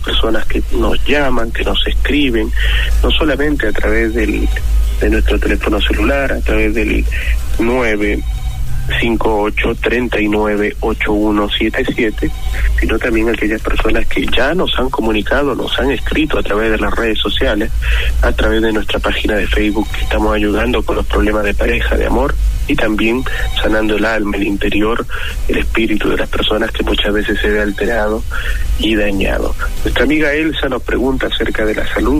personas que nos llaman, que nos escriben, no solamente a través de nuestro teléfono celular, a través del 958-398177, sino también aquellas personas que ya nos han comunicado, nos han escrito a través de las redes sociales, a través de nuestra página de Facebook, que estamos ayudando con los problemas de pareja, de amor, y también sanando el alma, el interior, el espíritu de las personas que muchas veces se ve alterado y dañado. Nuestra amiga Elsa nos pregunta acerca de la salud.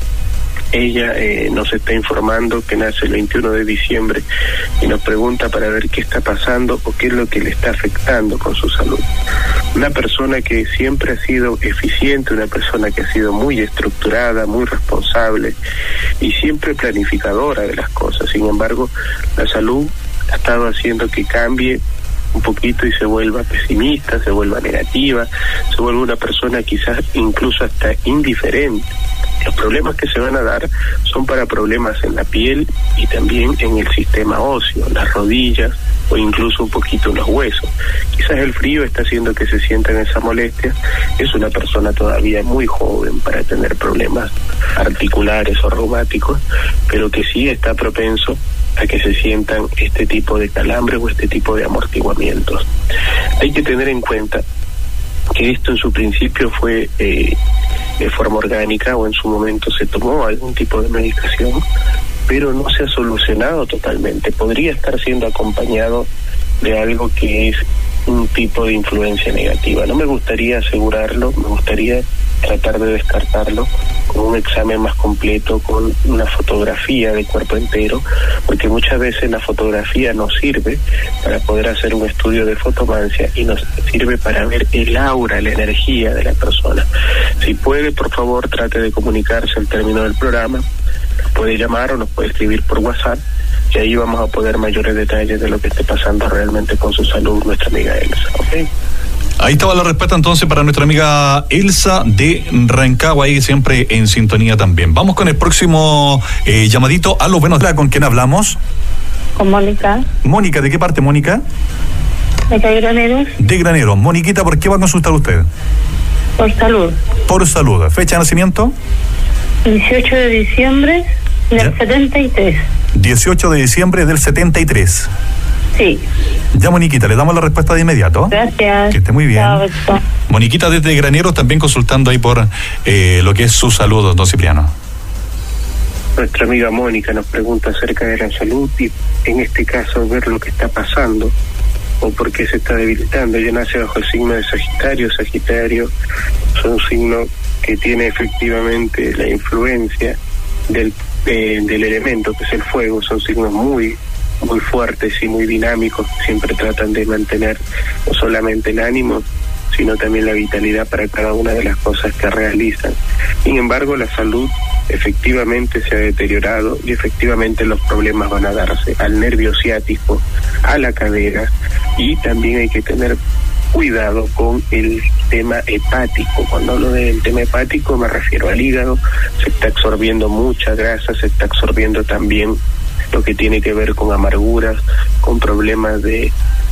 Ella nos está informando que nace el 21 de diciembre y nos pregunta para ver qué está pasando o qué es lo que le está afectando con su salud. Una persona que siempre ha sido eficiente, una persona que ha sido muy estructurada, muy responsable y siempre planificadora de las cosas. Sin embargo, la salud ha estado haciendo que cambie un poquito y se vuelva pesimista, se vuelva negativa, se vuelva una persona quizás incluso hasta indiferente. Los problemas que se van a dar son para problemas en la piel y también en el sistema óseo, las rodillas o incluso un poquito en los huesos. Quizás el frío está haciendo que se sientan esa molestia. Es una persona todavía muy joven para tener problemas articulares o reumáticos, pero que sí está propenso a que se sientan este tipo de calambres o este tipo de amortiguamientos. Hay que tener en cuenta que esto en su principio fue de forma orgánica, o en su momento se tomó algún tipo de medicación, pero no se ha solucionado totalmente. Podría estar siendo acompañado de algo que es un tipo de influencia negativa. No me gustaría asegurarlo, me gustaría tratar de descartarlo con un examen más completo, con una fotografía de cuerpo entero, porque muchas veces la fotografía nos sirve para poder hacer un estudio de fotomancia y nos sirve para ver el aura, la energía de la persona. Si puede, por favor, trate de comunicarse al término del programa, nos puede llamar o nos puede escribir por WhatsApp, y ahí vamos a poder mayores detalles de lo que esté pasando realmente con su salud, nuestra amiga Elsa, ¿ok? Ahí estaba la respuesta entonces para nuestra amiga Elsa de Rancagua, ahí siempre en sintonía también. Vamos con el próximo llamadito. Aló, buenos días, ¿con quién hablamos? Con Mónica. Mónica, ¿de qué parte, Mónica? De Graneros. De Graneros. Moniquita, ¿por qué va a consultar usted? Por salud. Por salud. ¿Fecha de nacimiento? 18 de diciembre del 73. 18 de diciembre del 73. Sí. Ya, Moniquita, le damos la respuesta de inmediato. Gracias. Que esté muy bien. Chao. Moniquita desde Graneros también consultando ahí por lo que es su salud, don Cipriano. Nuestra amiga Mónica nos pregunta acerca de la salud y en este caso ver lo que está pasando o por qué se está debilitando. Ella nace bajo el signo de Sagitario. Sagitario es un signo que tiene efectivamente la influencia del elemento que es el fuego. Son signos muy fuertes y muy dinámicos, que siempre tratan de mantener no solamente el ánimo, sino también la vitalidad para cada una de las cosas que realizan. Sin embargo, la salud efectivamente se ha deteriorado y efectivamente los problemas van a darse al nervio ciático, a la cadera, y también hay que tener cuidado con el tema hepático. Cuando hablo del tema hepático me refiero al hígado. Se está absorbiendo mucha grasa, se está absorbiendo también lo que tiene que ver con amarguras, con problemas de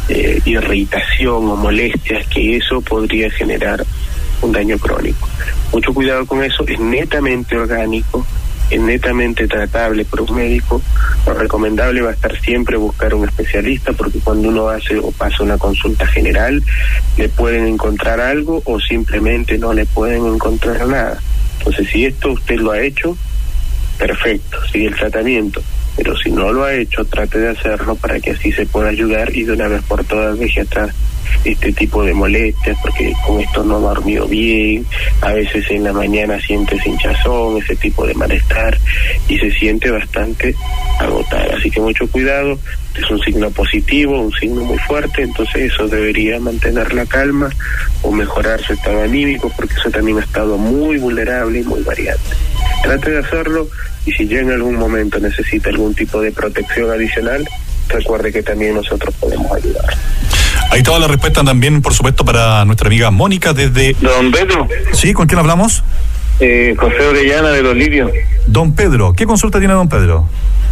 irritación o molestias, que eso podría generar un daño crónico. Mucho cuidado con eso, es netamente orgánico, es netamente tratable por un médico. Lo recomendable va a estar siempre buscar un especialista, porque cuando uno hace o pasa una consulta general, le pueden encontrar algo o simplemente no le pueden encontrar nada. Entonces, si esto usted lo ha hecho, perfecto, sigue el tratamiento. Pero si no lo ha hecho, trate de hacerlo para que así se pueda ayudar y de una vez por todas deje atrás este tipo de molestias, porque con esto no ha dormido bien, a veces en la mañana siente hinchazón, ese tipo de malestar, y se siente bastante agotada. Así que mucho cuidado, es un signo positivo, un signo muy fuerte, entonces eso debería mantener la calma o mejorar su estado anímico, porque eso también ha estado muy vulnerable y muy variante. Trate de hacerlo, y si ya en algún momento necesita algún tipo de protección adicional, recuerde que también nosotros podemos ayudar. Ahí estaba la respuesta también, por supuesto, para nuestra amiga Mónica desde... Don Pedro. ¿Sí? ¿Con quién hablamos? José Orellana de Los Lirios. Don Pedro. ¿Qué consulta tiene don Pedro?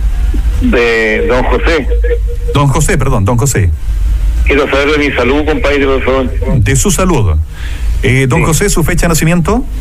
De don José. Don José. Quiero saber de mi salud, compadre, por favor. De su salud. Don Sí. José, ¿su fecha de nacimiento?